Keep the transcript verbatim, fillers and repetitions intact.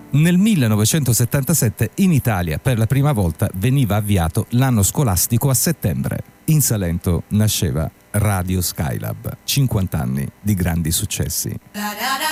Nel millenovecentosettantasette in Italia per la prima volta veniva avviato l'anno scolastico a settembre. In Salento nasceva Radio Skylab, cinquanta anni di grandi successi.